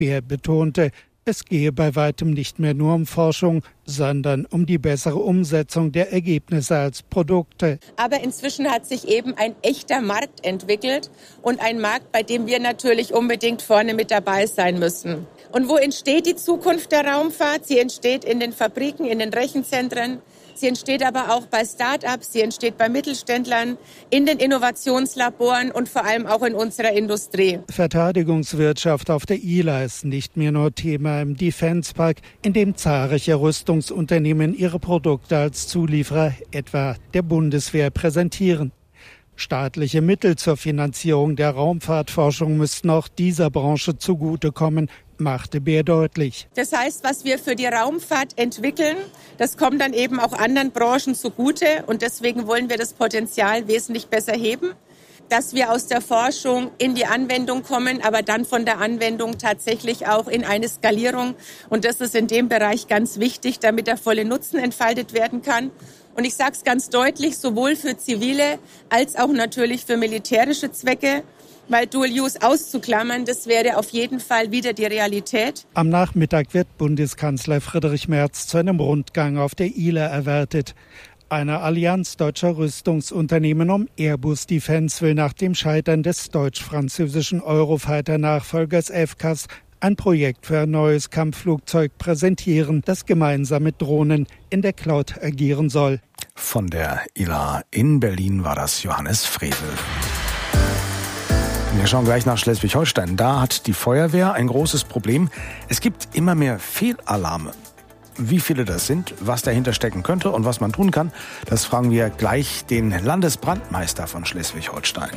Beer betonte, es gehe bei weitem nicht mehr nur um Forschung, sondern um die bessere Umsetzung der Ergebnisse als Produkte. Aber inzwischen hat sich eben ein echter Markt entwickelt und ein Markt, bei dem wir natürlich unbedingt vorne mit dabei sein müssen. Und wo entsteht die Zukunft der Raumfahrt? Sie entsteht in den Fabriken, in den Rechenzentren. Sie entsteht aber auch bei Start-ups, sie entsteht bei Mittelständlern, in den Innovationslaboren und vor allem auch in unserer Industrie. Verteidigungswirtschaft auf der ILA ist nicht mehr nur Thema im Defence Park, in dem zahlreiche Rüstungsunternehmen ihre Produkte als Zulieferer, etwa der Bundeswehr, präsentieren. Staatliche Mittel zur Finanzierung der Raumfahrtforschung müssten auch dieser Branche zugutekommen, machte Beer deutlich. Das heißt, was wir für die Raumfahrt entwickeln, das kommt dann eben auch anderen Branchen zugute. Und deswegen wollen wir das Potenzial wesentlich besser heben, dass wir aus der Forschung in die Anwendung kommen, aber dann von der Anwendung tatsächlich auch in eine Skalierung. Und das ist in dem Bereich ganz wichtig, damit der volle Nutzen entfaltet werden kann. Und ich sage es ganz deutlich, sowohl für zivile als auch natürlich für militärische Zwecke. Weil Dual-Use auszuklammern, das wäre auf jeden Fall wieder die Realität. Am Nachmittag wird Bundeskanzler Friedrich Merz zu einem Rundgang auf der ILA erwartet. Eine Allianz deutscher Rüstungsunternehmen um Airbus Defence will nach dem Scheitern des deutsch-französischen Eurofighter-Nachfolgers FCAS ein Projekt für ein neues Kampfflugzeug präsentieren, das gemeinsam mit Drohnen in der Cloud agieren soll. Von der ILA in Berlin war das Johannes Frevel. Wir schauen gleich nach Schleswig-Holstein. Da hat die Feuerwehr ein großes Problem. Es gibt immer mehr Fehlalarme. Wie viele das sind, was dahinter stecken könnte und was man tun kann, das fragen wir gleich den Landesbrandmeister von Schleswig-Holstein.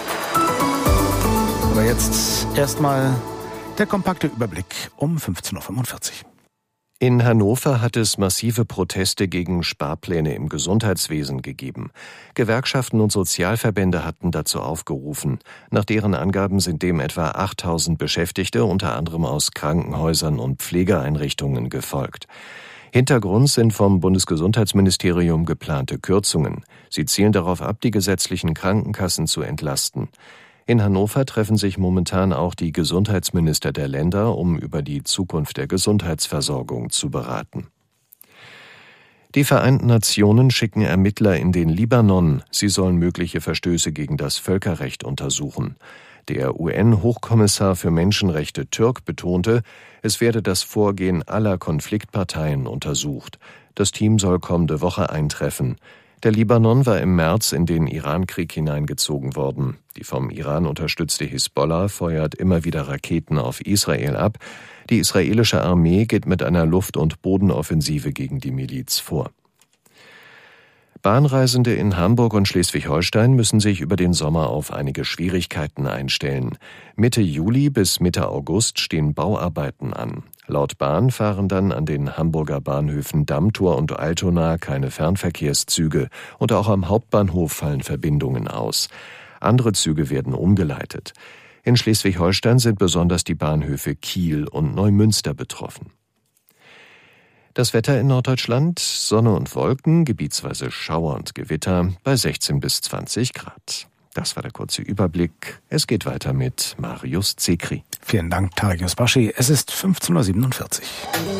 Aber jetzt erstmal der kompakte Überblick um 15.45 Uhr. In Hannover hat es massive Proteste gegen Sparpläne im Gesundheitswesen gegeben. Gewerkschaften und Sozialverbände hatten dazu aufgerufen. Nach deren Angaben sind dem etwa 8.000 Beschäftigte, unter anderem aus Krankenhäusern und Pflegeeinrichtungen, gefolgt. Hintergrund sind vom Bundesgesundheitsministerium geplante Kürzungen. Sie zielen darauf ab, die gesetzlichen Krankenkassen zu entlasten. In Hannover treffen sich momentan auch die Gesundheitsminister der Länder, um über die Zukunft der Gesundheitsversorgung zu beraten. Die Vereinten Nationen schicken Ermittler in den Libanon. Sie sollen mögliche Verstöße gegen das Völkerrecht untersuchen. Der UN-Hochkommissar für Menschenrechte Türk betonte, es werde das Vorgehen aller Konfliktparteien untersucht. Das Team soll kommende Woche eintreffen. Der Libanon war im März in den Irankrieg hineingezogen worden. Die vom Iran unterstützte Hisbollah feuert immer wieder Raketen auf Israel ab. Die israelische Armee geht mit einer Luft- und Bodenoffensive gegen die Miliz vor. Bahnreisende in Hamburg und Schleswig-Holstein müssen sich über den Sommer auf einige Schwierigkeiten einstellen. Mitte Juli bis Mitte August stehen Bauarbeiten an. Laut Bahn fahren dann an den Hamburger Bahnhöfen Dammtor und Altona keine Fernverkehrszüge und auch am Hauptbahnhof fallen Verbindungen aus. Andere Züge werden umgeleitet. In Schleswig-Holstein sind besonders die Bahnhöfe Kiel und Neumünster betroffen. Das Wetter in Norddeutschland: Sonne und Wolken, gebietsweise Schauer und Gewitter bei 16 bis 20 Grad. Das war der kurze Überblick. Es geht weiter mit Marius Zekri. Vielen Dank, Tarek Yusbashi. Es ist 15.47 Uhr.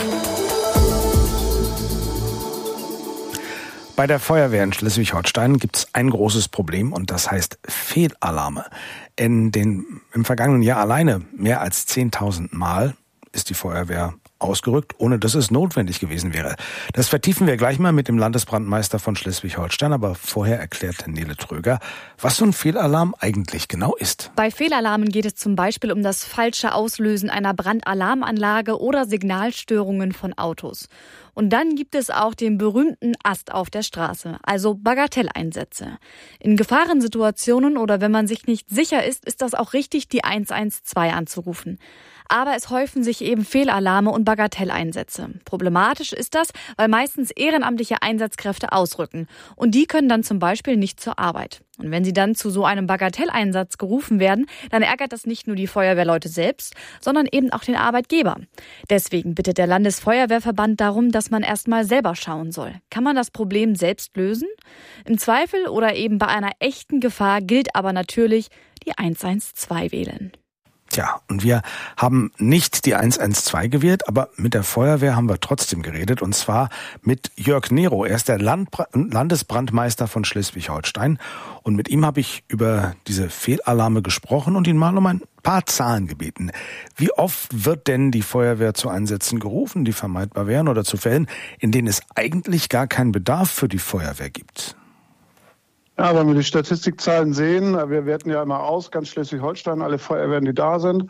Bei der Feuerwehr in Schleswig-Holstein gibt es ein großes Problem und das heißt Fehlalarme. Im vergangenen Jahr alleine mehr als 10.000 Mal ist die Feuerwehr ausgerückt, ohne dass es notwendig gewesen wäre. Das vertiefen wir gleich mal mit dem Landesbrandmeister von Schleswig-Holstein, aber vorher erklärt Nele Tröger, was so ein Fehlalarm eigentlich genau ist. Bei Fehlalarmen geht es zum Beispiel um das falsche Auslösen einer Brandalarmanlage oder Signalstörungen von Autos. Und dann gibt es auch den berühmten Ast auf der Straße, also Bagatelleinsätze. In Gefahrensituationen oder wenn man sich nicht sicher ist, ist das auch richtig, die 112 anzurufen. Aber es häufen sich eben Fehlalarme und Bagatelleinsätze. Problematisch ist das, weil meistens ehrenamtliche Einsatzkräfte ausrücken. Und die können dann zum Beispiel nicht zur Arbeit. Und wenn sie dann zu so einem Bagatelleinsatz gerufen werden, dann ärgert das nicht nur die Feuerwehrleute selbst, sondern eben auch den Arbeitgeber. Deswegen bittet der Landesfeuerwehrverband darum, dass man erstmal selber schauen soll. Kann man das Problem selbst lösen? Im Zweifel oder eben bei einer echten Gefahr gilt aber natürlich die 112 wählen. Tja, und wir haben nicht die 112 gewählt, aber mit der Feuerwehr haben wir trotzdem geredet, und zwar mit Jörg Nero. Er ist der Landesbrandmeister von Schleswig-Holstein, und mit ihm habe ich über diese Fehlalarme gesprochen und ihn mal um ein paar Zahlen gebeten. Wie oft wird denn die Feuerwehr zu Einsätzen gerufen, die vermeidbar wären, oder zu Fällen, in denen es eigentlich gar keinen Bedarf für die Feuerwehr gibt? Ja, wenn wir die Statistikzahlen sehen, wir werten ja immer aus, ganz Schleswig-Holstein, alle Feuerwehren, die da sind,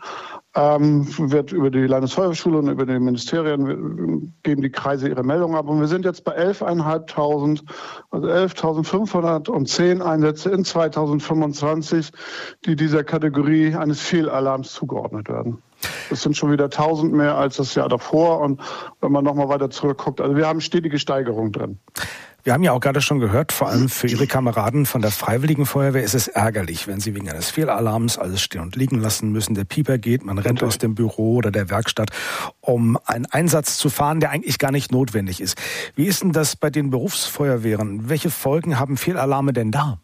wird über die Landesfeuerwehrschule und über die Ministerien geben die Kreise ihre Meldungen ab. Und wir sind jetzt bei 11.500, also 11.510 Einsätze in 2025, die dieser Kategorie eines Fehlalarms zugeordnet werden. Das sind schon wieder 1.000 mehr als das Jahr davor. Und wenn man nochmal weiter zurückguckt, also wir haben stetige Steigerung drin. Wir haben ja auch gerade schon gehört, vor allem für Ihre Kameraden von der Freiwilligen Feuerwehr ist es ärgerlich, wenn sie wegen eines Fehlalarms alles stehen und liegen lassen müssen. Der Pieper geht, man rennt aus dem Büro oder der Werkstatt, um einen Einsatz zu fahren, der eigentlich gar nicht notwendig ist. Wie ist denn das bei den Berufsfeuerwehren? Welche Folgen haben Fehlalarme denn da?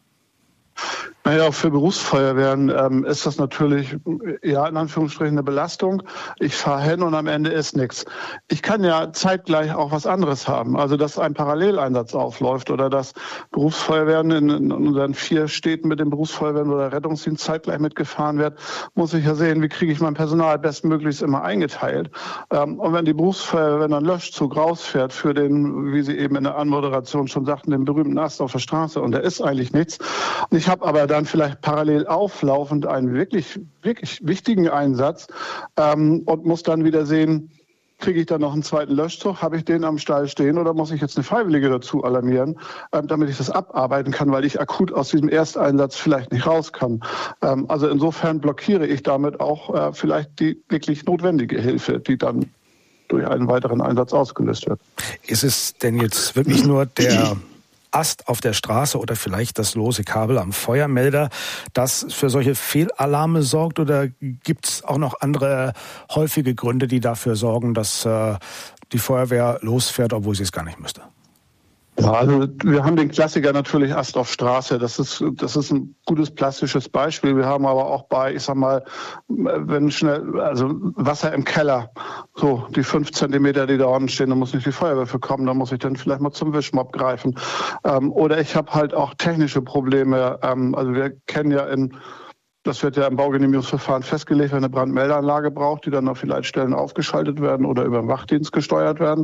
Naja, auch für Berufsfeuerwehren ist das natürlich, ja, in Anführungsstrichen eine Belastung. Ich fahre hin und am Ende ist nichts. Ich kann ja zeitgleich auch was anderes haben. Also, dass ein Paralleleinsatz aufläuft oder dass Berufsfeuerwehren in unseren 4 Städten mit den Berufsfeuerwehren oder Rettungsdienst zeitgleich mitgefahren wird, muss ich ja sehen, wie kriege ich mein Personal bestmöglichst immer eingeteilt. Und wenn die Berufsfeuerwehr, wenn ein Löschzug rausfährt für den, wie Sie eben in der Anmoderation schon sagten, den berühmten Ast auf der Straße, und da ist eigentlich nichts. Und ich habe aber dann vielleicht parallel auflaufend einen wirklich, wirklich wichtigen Einsatz und muss dann wieder sehen, kriege ich dann noch einen zweiten Löschzug, habe ich den am Stall stehen oder muss ich jetzt eine Freiwillige dazu alarmieren, damit ich das abarbeiten kann, weil ich akut aus diesem Ersteinsatz vielleicht nicht raus kann. Also insofern blockiere ich damit auch vielleicht die wirklich notwendige Hilfe, die dann durch einen weiteren Einsatz ausgelöst wird. Ist es denn jetzt wirklich nur der Ast auf der Straße oder vielleicht das lose Kabel am Feuermelder, das für solche Fehlalarme sorgt, oder gibt es auch noch andere häufige Gründe, die dafür sorgen, dass die Feuerwehr losfährt, obwohl sie es gar nicht müsste? Ja, also wir haben den Klassiker natürlich Ast auf Straße. Das ist ein gutes plastisches Beispiel. Wir haben aber auch bei, ich sag mal, wenn schnell, also Wasser im Keller, so die 5 Zentimeter, die da unten stehen, da muss nicht die Feuerwehr für kommen, da muss ich dann vielleicht mal zum Wischmopp greifen. Oder ich habe halt auch technische Probleme. Also wir kennen ja das wird ja im Baugenehmigungsverfahren festgelegt, wenn eine Brandmeldeanlage braucht, die dann auf die Leitstellen aufgeschaltet werden oder über den Wachdienst gesteuert werden.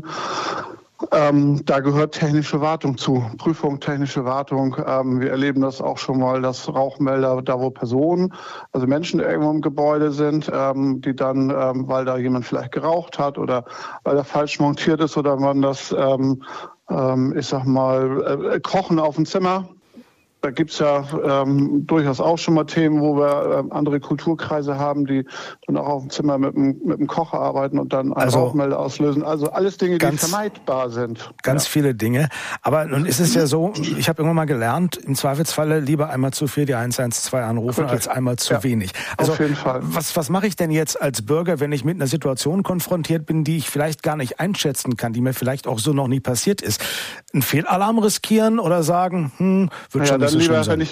Da gehört technische Wartung zu, Prüfung, technische Wartung. Wir erleben das auch schon mal, dass Rauchmelder, da wo Personen, also Menschen irgendwo im Gebäude sind, die dann, weil da jemand vielleicht geraucht hat oder weil er falsch montiert ist oder man das, ich sag mal, Kochen auf dem Zimmer. Da gibt's ja durchaus auch schon mal Themen, wo wir andere Kulturkreise haben, die dann auch auf dem Zimmer mit dem Kocher arbeiten und dann einen Rauchmelder auslösen. Also alles Dinge, die vermeidbar sind. Ganz viele Dinge. Aber nun ist es ja so, ich habe irgendwann mal gelernt, im Zweifelsfalle lieber einmal zu viel die 112 anrufen, als einmal zu wenig. Also auf jeden Fall. Was mache ich denn jetzt als Bürger, wenn ich mit einer Situation konfrontiert bin, die ich vielleicht gar nicht einschätzen kann, die mir vielleicht auch so noch nie passiert ist? Einen Fehlalarm riskieren oder sagen, wird schon nicht so schlimm sein?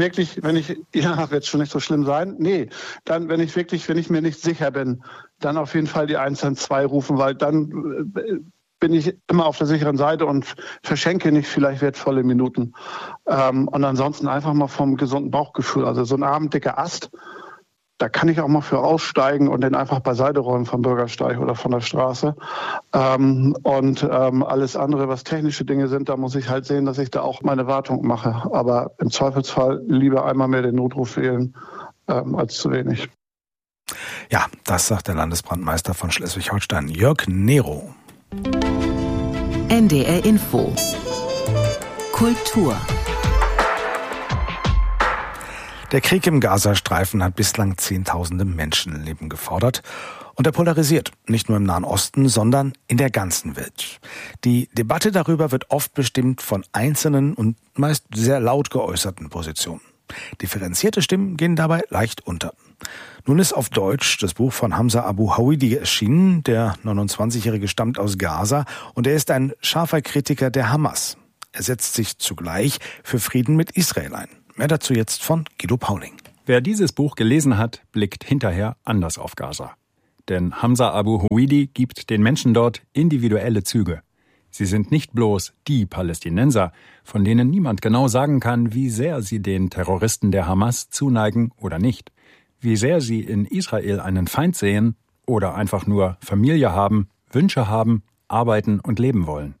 Wird schon nicht so schlimm sein. Nee, dann, wenn ich mir nicht sicher bin, dann auf jeden Fall die 112 rufen, weil dann bin ich immer auf der sicheren Seite und verschenke nicht vielleicht wertvolle Minuten. Und ansonsten einfach mal vom gesunden Bauchgefühl. Also so ein abenddicker Ast, da kann ich auch mal für aussteigen und den einfach beiseite räumen vom Bürgersteig oder von der Straße. Alles andere, was technische Dinge sind, da muss ich halt sehen, dass ich da auch meine Wartung mache. Aber im Zweifelsfall lieber einmal mehr den Notruf wählen als zu wenig. Ja, das sagt der Landesbrandmeister von Schleswig-Holstein, Jörg Nero. NDR Info. Kultur. Der Krieg im Gazastreifen hat bislang Zehntausende Menschenleben gefordert und er polarisiert, nicht nur im Nahen Osten, sondern in der ganzen Welt. Die Debatte darüber wird oft bestimmt von einzelnen und meist sehr laut geäußerten Positionen. Differenzierte Stimmen gehen dabei leicht unter. Nun ist auf Deutsch das Buch von Hamza Abu Hawidi erschienen. Der 29-Jährige stammt aus Gaza und er ist ein scharfer Kritiker der Hamas. Er setzt sich zugleich für Frieden mit Israel ein. Mehr dazu jetzt von Guido Pauling. Wer dieses Buch gelesen hat, blickt hinterher anders auf Gaza. Denn Hamza Abu Huweidi gibt den Menschen dort individuelle Züge. Sie sind nicht bloß die Palästinenser, von denen niemand genau sagen kann, wie sehr sie den Terroristen der Hamas zuneigen oder nicht, wie sehr sie in Israel einen Feind sehen oder einfach nur Familie haben, Wünsche haben, arbeiten und leben wollen.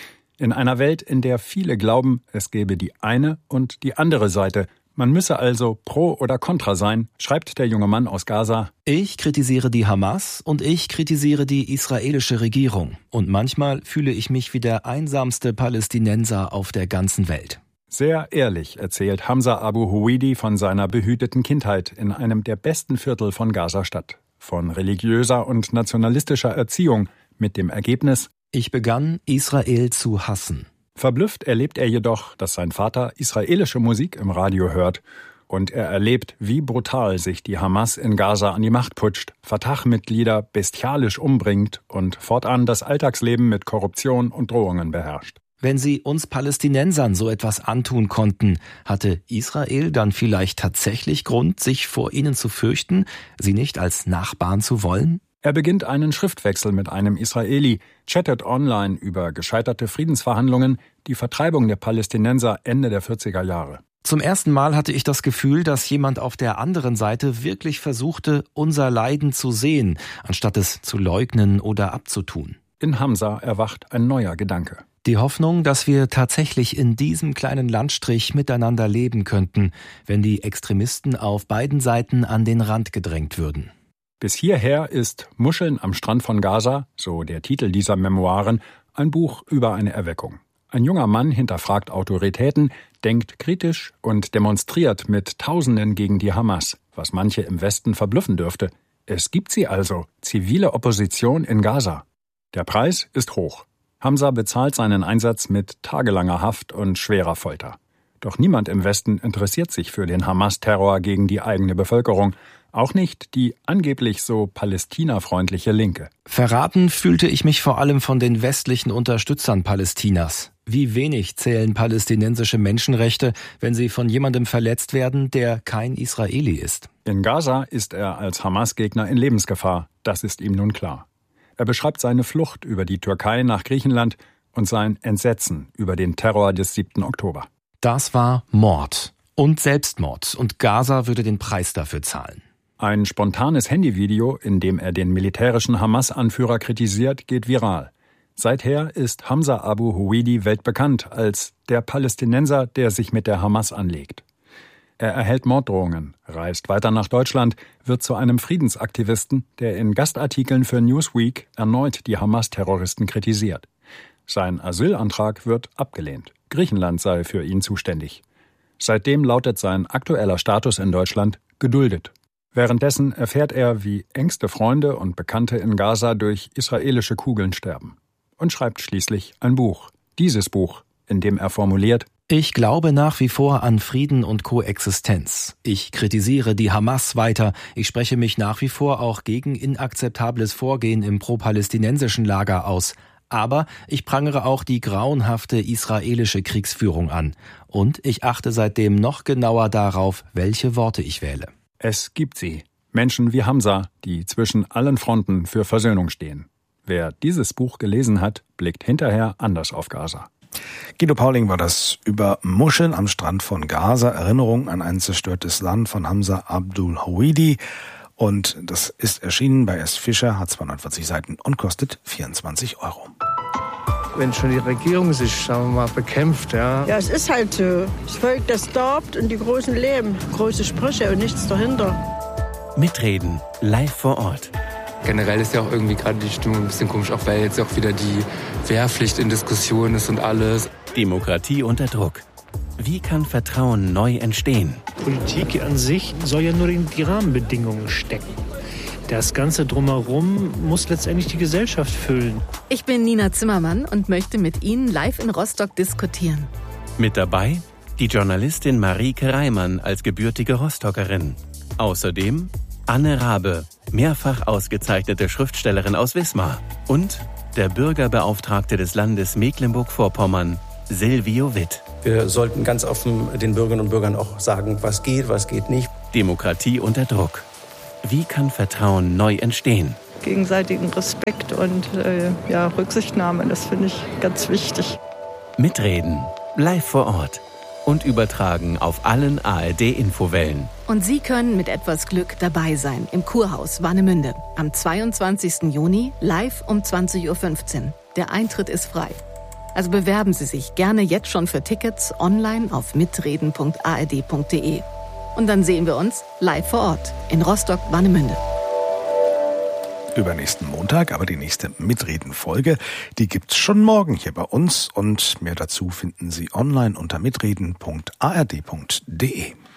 In einer Welt, in der viele glauben, es gäbe die eine und die andere Seite, man müsse also pro oder contra sein, schreibt der junge Mann aus Gaza: Ich kritisiere die Hamas und ich kritisiere die israelische Regierung. Und manchmal fühle ich mich wie der einsamste Palästinenser auf der ganzen Welt. Sehr ehrlich erzählt Hamza Abu Huweidi von seiner behüteten Kindheit in einem der besten Viertel von Gaza-Stadt. Von religiöser und nationalistischer Erziehung mit dem Ergebnis: Ich begann, Israel zu hassen. Verblüfft erlebt er jedoch, dass sein Vater israelische Musik im Radio hört. Und er erlebt, wie brutal sich die Hamas in Gaza an die Macht putscht, Fatah-Mitglieder bestialisch umbringt und fortan das Alltagsleben mit Korruption und Drohungen beherrscht. Wenn sie uns Palästinensern so etwas antun konnten, hatte Israel dann vielleicht tatsächlich Grund, sich vor ihnen zu fürchten, sie nicht als Nachbarn zu wollen? Er beginnt einen Schriftwechsel mit einem Israeli, chattet online über gescheiterte Friedensverhandlungen, die Vertreibung der Palästinenser Ende der 40er Jahre. Zum ersten Mal hatte ich das Gefühl, dass jemand auf der anderen Seite wirklich versuchte, unser Leiden zu sehen, anstatt es zu leugnen oder abzutun. In Hamza erwacht ein neuer Gedanke. Die Hoffnung, dass wir tatsächlich in diesem kleinen Landstrich miteinander leben könnten, wenn die Extremisten auf beiden Seiten an den Rand gedrängt würden. Bis hierher ist Muscheln am Strand von Gaza, so der Titel dieser Memoiren, ein Buch über eine Erweckung. Ein junger Mann hinterfragt Autoritäten, denkt kritisch und demonstriert mit Tausenden gegen die Hamas, was manche im Westen verblüffen dürfte. Es gibt sie also, zivile Opposition in Gaza. Der Preis ist hoch. Hamza bezahlt seinen Einsatz mit tagelanger Haft und schwerer Folter. Doch niemand im Westen interessiert sich für den Hamas-Terror gegen die eigene Bevölkerung. Auch nicht die angeblich so palästinafreundliche Linke. Verraten fühlte ich mich vor allem von den westlichen Unterstützern Palästinas. Wie wenig zählen palästinensische Menschenrechte, wenn sie von jemandem verletzt werden, der kein Israeli ist? In Gaza ist er als Hamas-Gegner in Lebensgefahr. Das ist ihm nun klar. Er beschreibt seine Flucht über die Türkei nach Griechenland und sein Entsetzen über den Terror des 7. Oktober. Das war Mord und Selbstmord, und Gaza würde den Preis dafür zahlen. Ein spontanes Handyvideo, in dem er den militärischen Hamas-Anführer kritisiert, geht viral. Seither ist Hamza Abu Huweidi weltbekannt als der Palästinenser, der sich mit der Hamas anlegt. Er erhält Morddrohungen, reist weiter nach Deutschland, wird zu einem Friedensaktivisten, der in Gastartikeln für Newsweek erneut die Hamas-Terroristen kritisiert. Sein Asylantrag wird abgelehnt. Griechenland sei für ihn zuständig. Seitdem lautet sein aktueller Status in Deutschland geduldet. Währenddessen erfährt er, wie engste Freunde und Bekannte in Gaza durch israelische Kugeln sterben. Und schreibt schließlich ein Buch. Dieses Buch, in dem er formuliert: Ich glaube nach wie vor an Frieden und Koexistenz. Ich kritisiere die Hamas weiter. Ich spreche mich nach wie vor auch gegen inakzeptables Vorgehen im pro-palästinensischen Lager aus. Aber ich prangere auch die grauenhafte israelische Kriegsführung an. Und ich achte seitdem noch genauer darauf, welche Worte ich wähle. Es gibt sie. Menschen wie Hamza, die zwischen allen Fronten für Versöhnung stehen. Wer dieses Buch gelesen hat, blickt hinterher anders auf Gaza. Guido Pauling war das über Muscheln am Strand von Gaza, Erinnerung an ein zerstörtes Land von Hamza Abu Huweidi. Und das ist erschienen bei S. Fischer, hat 240 Seiten und kostet 24 €. Wenn schon die Regierung sich, sagen wir mal, bekämpft, ja. Ja, es ist halt so. Das Volk, das darbt und die Großen leben. Große Sprüche und nichts dahinter. Mitreden, live vor Ort. Generell ist ja auch irgendwie gerade die Stimmung ein bisschen komisch, auch weil jetzt auch wieder die Wehrpflicht in Diskussion ist und alles. Demokratie unter Druck. Wie kann Vertrauen neu entstehen? Politik an sich soll ja nur in die Rahmenbedingungen stecken. Das Ganze drumherum muss letztendlich die Gesellschaft füllen. Ich bin Nina Zimmermann und möchte mit Ihnen live in Rostock diskutieren. Mit dabei die Journalistin Marieke Reimann als gebürtige Rostockerin. Außerdem Anne Rabe, mehrfach ausgezeichnete Schriftstellerin aus Wismar. Und der Bürgerbeauftragte des Landes Mecklenburg-Vorpommern, Silvio Witt. Wir sollten ganz offen den Bürgerinnen und Bürgern auch sagen, was geht nicht. Demokratie unter Druck. Wie kann Vertrauen neu entstehen? Gegenseitigen Respekt und Rücksichtnahme, das finde ich ganz wichtig. Mitreden, live vor Ort und übertragen auf allen ARD-Infowellen. Und Sie können mit etwas Glück dabei sein im Kurhaus Warnemünde am 22. Juni live um 20.15 Uhr. Der Eintritt ist frei. Also bewerben Sie sich gerne jetzt schon für Tickets online auf mitreden.ard.de. Und dann sehen wir uns live vor Ort in Rostock-Warnemünde. Übernächsten Montag, aber die nächste Mitreden-Folge, die gibt's schon morgen hier bei uns und mehr dazu finden Sie online unter mitreden.ard.de.